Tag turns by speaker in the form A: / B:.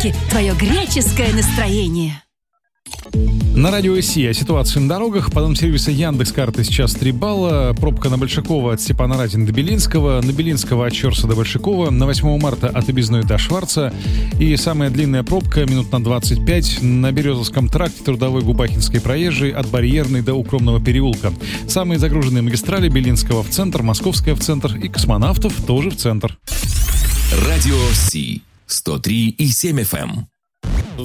A: подарки, твое греческое настроение.
B: На радио СИ о ситуации на дорогах. По данным сервиса Яндекс.Карты сейчас 3 балла. Пробка на Большакова от Степана Разина до Белинского, на Белинского от Щорса до Большакова, на 8 марта от Объездной до Шварца. И самая длинная пробка, минут на 25, на Березовском тракте Трудовой Губахинской проезжей от Барьерной до Укромного переулка. Самые загруженные магистрали: Белинского в центр, Московская в центр и Космонавтов тоже в центр.
C: Радио СИ 103,7 FM.